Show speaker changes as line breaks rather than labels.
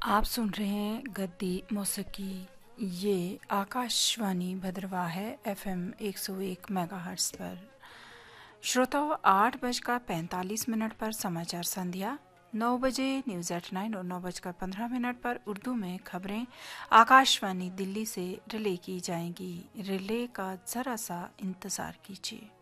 आप सुन रहे हैं गद्दी मौसीकी। ये आकाशवाणी भद्रवाह है FM 101 मेगाहर्ट्ज़ पर। श्रोताओं, 8:45 पर समाचार संध्या, 9 बजे न्यूज़ एट 9 और 9:15 पर उर्दू में खबरें आकाशवाणी दिल्ली से रिले की जाएंगी। रिले का ज़रा सा इंतज़ार कीजिए।